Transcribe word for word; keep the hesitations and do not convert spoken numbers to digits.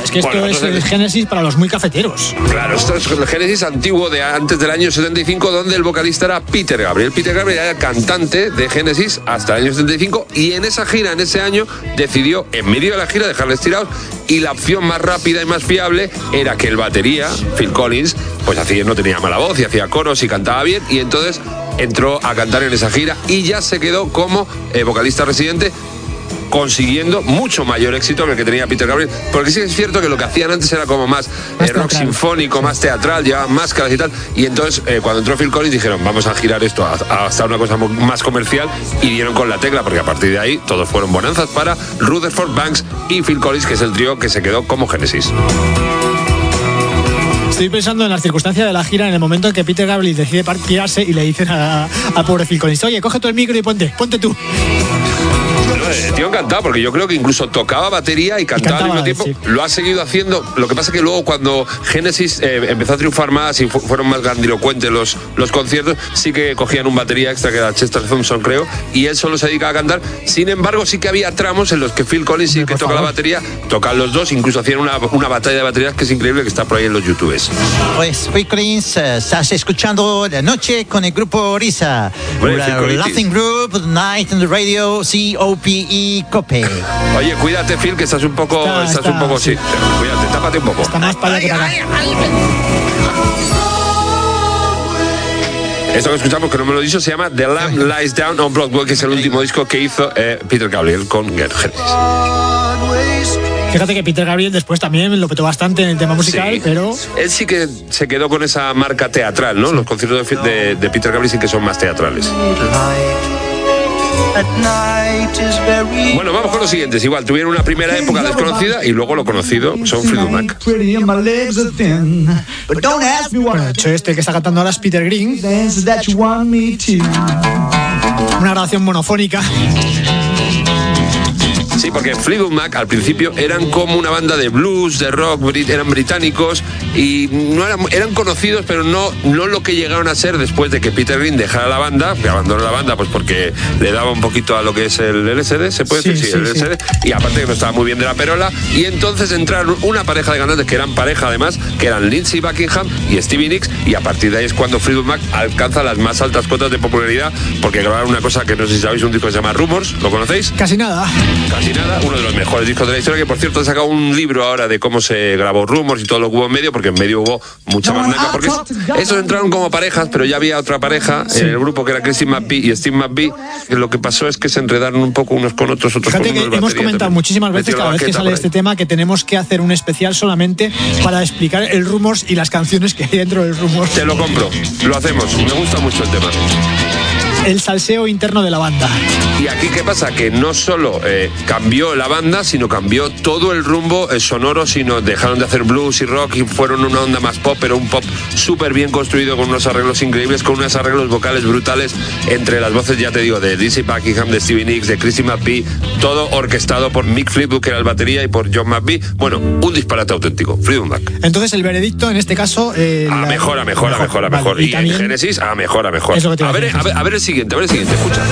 Es que esto bueno, es el Genesis para los muy cafeteros. Claro, esto es el Genesis antiguo de antes del año setenta y cinco, donde el vocalista era Peter Gabriel. Peter Gabriel era cantante de Genesis hasta el año setenta y cinco, y en esa gira, en ese año, decidió, en medio de la gira, dejarles tirados, y la opción más rápida y más fiable era que el batería, Phil Collins, pues hacía, no tenía mala voz y hacía coros y cantaba bien, y entonces entró a cantar en esa gira y ya se quedó como eh, vocalista residente, consiguiendo mucho mayor éxito que el que tenía Peter Gabriel, porque sí es cierto que lo que hacían antes era como más, más eh, rock sinfónico, más teatral, llevaban máscaras y tal, y entonces eh, cuando entró Phil Collins dijeron, vamos a girar esto hasta una cosa más comercial, y dieron con la tecla, porque a partir de ahí todos fueron bonanzas para Rutherford Banks y Phil Collins, que es el trío que se quedó como Genesis. Estoy pensando en las circunstancias de la gira, en el momento en que Peter Gabriel decide pirarse y le dicen a, a pobre Phil Collins, oye, coge tú el micro y ponte, ponte tú. El tío encantado, porque yo creo que incluso tocaba batería y cantaba, y cantaba al mismo tiempo. Sí. Lo ha seguido haciendo. Lo que pasa es que luego, cuando Genesis eh, empezó a triunfar más y fu- fueron más grandilocuentes los, los conciertos, sí que cogían un batería extra, que era Chester Thompson, creo, y él solo se dedicaba a cantar. Sin embargo, sí que había tramos en los que Phil Collins sí que toca la batería, tocan los dos, incluso hacían una, una batalla de baterías que es increíble, que está por ahí en los YouTubes. Pues Phil Collins, uh, estás escuchando La Noche con el grupo Risa. Laughing Group, Night in the Radio, C O P E, Cope. Oye, cuídate, Phil, que estás un poco, está, estás está, un poco, sí. sí. Cuídate, tápate un poco. Está más para allá que para acá. Esto que escuchamos, que no me lo he dicho, se llama The Lamb Lies Down on Broadway, que es el último disco que hizo eh, Peter Gabriel con Genesis. Fíjate que Peter Gabriel después también lo petó bastante en el tema musical, sí, pero... Él sí que se quedó con esa marca teatral, ¿no? Sí. Los conciertos de, de, de Peter Gabriel sí que son más teatrales. Bueno, vamos con los siguientes. Igual, tuvieron una primera época desconocida y luego lo conocido son Fleetwood Mac. Bueno, de hecho, este que está cantando ahora es Peter Green. Una grabación monofónica. Sí, porque Fleetwood Mac al principio eran como una banda de blues, de rock, eran británicos y no eran, eran conocidos, pero no, no lo que llegaron a ser después de que Peter Green dejara la banda, que abandonó la banda pues porque le daba un poquito a lo que es el L S D, ¿se puede sí, decir? Sí, sí, el L S D, sí. Y aparte que no estaba muy bien de la perola, y entonces entraron una pareja de cantantes que eran pareja además, que eran Lindsey Buckingham y Stevie Nicks, y a partir de ahí es cuando Fleetwood Mac alcanza las más altas cotas de popularidad, porque grabaron una cosa que no sé si sabéis, un disco que se llama Rumors, ¿lo conocéis? Casi nada. Casi nada, uno de los mejores discos de la historia, que por cierto ha sacado un libro ahora de cómo se grabó Rumors y todo lo que hubo en medio, porque en medio hubo mucha más naca, porque esos entraron como parejas, pero ya había otra pareja sí. en el grupo que era Christine McVie y Steve McVie, que lo que pasó es que se enredaron un poco unos con otros, otros Fíjate con unos que hemos comentado también. Muchísimas veces cada vez que sale este tema que tenemos que hacer un especial solamente para explicar el Rumors y las canciones que hay dentro del Rumors. Te lo compro, lo hacemos, me gusta mucho el tema. El salseo interno de la banda. Y aquí, ¿qué pasa? Que no solo eh, cambió la banda, sino cambió todo el rumbo eh, sonoro, sino dejaron de hacer blues y rock y fueron una onda más pop, pero un pop súper bien construido, con unos arreglos increíbles, con unos arreglos vocales brutales entre las voces, ya te digo, de Lindsey Buckingham, de Stevie Nicks, de Christine McVie, todo orquestado por Mick Fleetwood, que era el batería, y por John McVie. Bueno, un disparate auténtico, Fleetwood Mac. Entonces el veredicto en este caso... Eh, a la... mejor, a mejor, a mejor, a mejor. Vale, y, y también... en Genesis, a mejor, a mejor. A ver, a ver, a ver el siguiente, a ver el siguiente, escucha.